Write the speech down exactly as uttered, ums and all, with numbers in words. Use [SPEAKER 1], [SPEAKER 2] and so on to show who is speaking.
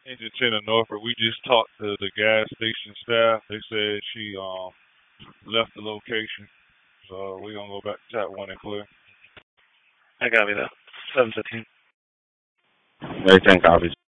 [SPEAKER 1] Engine ten of Norfolk. We just talked to the gas station staff. They said she um left the location. So we're gonna go back to chat one and clear.
[SPEAKER 2] I got me though. seven fifteen.
[SPEAKER 3] Everything copies.